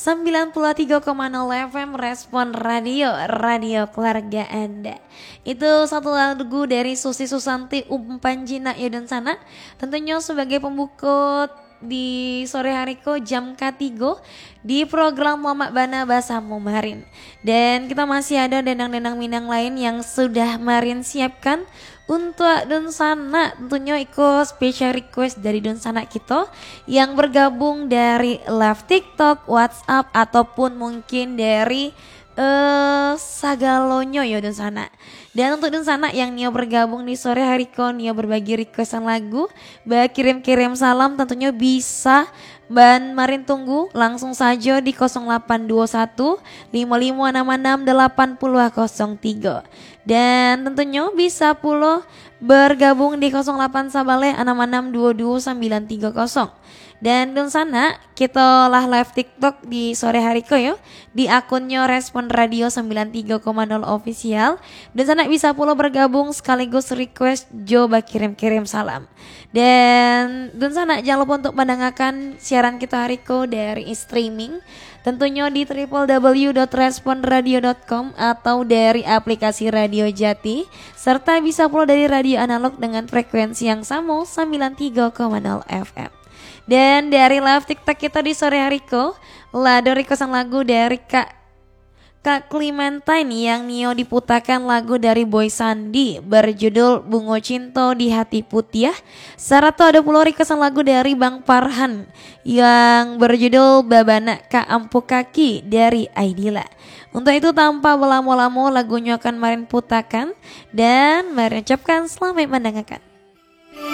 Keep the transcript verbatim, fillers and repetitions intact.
sembilan puluh tiga koma nol F M Respon Radio, radio keluarga Anda. Itu satu lagu dari Susi Susanti Umpan Jina Yudun Sana. Tentunya sebagai pembuka di sore hariko jam ketiga di program Mamak Bana Basamu Marin. Dan kita masih ada denang-denang minang lain yang sudah Marin siapkan untuk Don Sana. Tentunya ikut special request dari Don Sana kita yang bergabung dari live TikTok, WhatsApp ataupun mungkin dari uh, Sagalonyo ya Don Sana. Dan untuk Don Sana yang Nio bergabung di sore hari ko, Nio berbagi requestan lagu, bah kirim-kirim salam tentunya bisa Ban Marin tunggu langsung saja di nol delapan dua satu lima lima enam enam delapan nol nol tiga. Dan tentunya bisa pula bergabung di nol delapan Sabale enam enam dua dua sembilan tiga nol. Dan Don Sana kita lah live TikTok di sore hari ko yo di akunnya Respon Radio sembilan tiga koma nol official. Don Sana bisa pula bergabung sekaligus request coba kirim-kirim salam. Dan Don Sana jangan lupa untuk mendengarkan siaran kita hari ko dari streaming tentunya di w w w dot respon radio dot com atau dari aplikasi Radio Jati serta bisa pula dari radio analog dengan frekuensi yang sama sembilan tiga koma nol F M. Dan dari live TikTok kita di sore hari ko Lado requestan lagu dari Kak Kak Clementine yang Nio diputakan lagu dari Boy Sandi berjudul Bungo Cinta di Hati Putih. Sarato ada pula requestan lagu dari Bang Farhan yang berjudul Babana Kak Ampu Kaki dari Aidila. Untuk itu tanpa berlama-lama lagunya akan Marin putakan dan Marin ucapkan selamat mendengarkan.